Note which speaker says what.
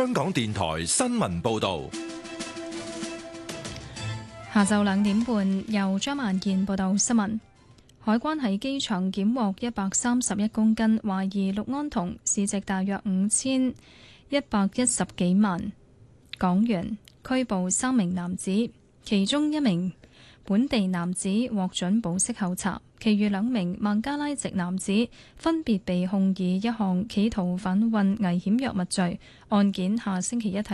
Speaker 1: 香港電台新聞報道。
Speaker 2: 下晝2點半，由張萬健報道新聞。海關喺機場檢獲131公斤懷疑氯胺酮，市值大約5110幾萬港元，拘捕3名男子，其中1名本地男子獲准保釋候查，其餘2名孟加拉籍男子分別被控以一項企圖販運危險藥物罪。案件下星期一提